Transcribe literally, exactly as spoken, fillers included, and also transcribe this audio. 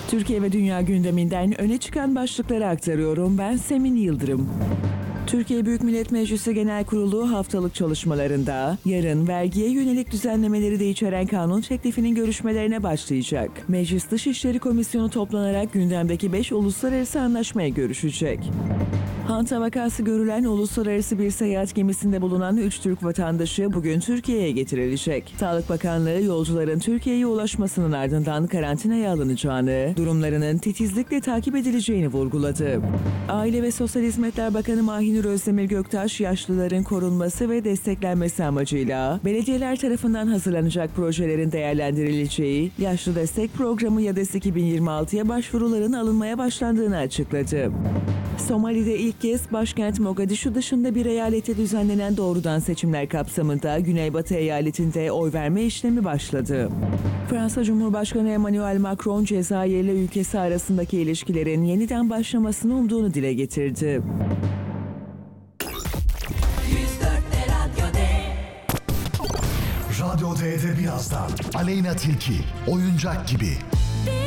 Türkiye ve dünya gündeminden öne çıkan başlıkları aktarıyorum. Ben Semin Yıldırım. Türkiye Büyük Millet Meclisi Genel Kurulu haftalık çalışmalarında yarın vergiye yönelik düzenlemeleri de içeren kanun teklifinin görüşmelerine başlayacak. Meclis Dışişleri Komisyonu toplanarak gündemdeki beş uluslararası anlaşmaya görüşecek. Hanta vakası görülen uluslararası bir seyahat gemisinde bulunan üç Türk vatandaşı bugün Türkiye'ye getirilecek. Sağlık Bakanlığı yolcuların Türkiye'ye ulaşmasının ardından karantinaya alınacağını, durumlarının titizlikle takip edileceğini vurguladı. Aile ve Sosyal Hizmetler Bakanı Mahinur Özdemir Göktaş, yaşlıların korunması ve desteklenmesi amacıyla belediyeler tarafından hazırlanacak projelerin değerlendirileceği Yaşlı Destek Programı YADES iki bin yirmi altıya başvuruların alınmaya başlandığını açıkladı. Somali'de ilk kez başkent Mogadishu dışında bir eyalette düzenlenen doğrudan seçimler kapsamında Güneybatı eyaletinde oy verme işlemi başladı. Fransa Cumhurbaşkanı Emmanuel Macron, Cezayir ile ülkesi arasındaki ilişkilerin yeniden başlamasını umduğunu dile getirdi. Radyo D'de birazdan Aleyna Tilki, oyuncak gibi.